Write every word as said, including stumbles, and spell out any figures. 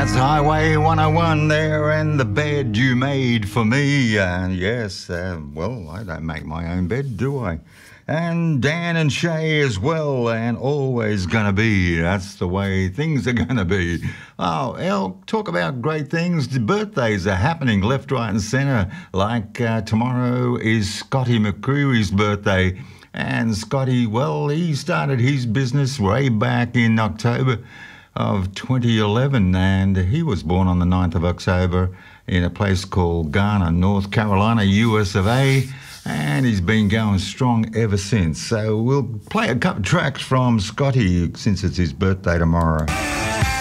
That's Highway one oh one there, and the bed you made for me. Uh, yes, uh, well, I don't make my own bed, do I? And Dan and Shay as well, and always gonna be. That's the way things are gonna be. Oh, El, talk about great things. The birthdays are happening left, right and centre. Like uh, tomorrow is Scotty McCreery's birthday. And Scotty, well, he started his business way back in October of twenty eleven, and he was born on the ninth of October in a place called Garner, North Carolina, U S of A, and he's been going strong ever since. So we'll play a couple of tracks from Scotty since it's his birthday tomorrow.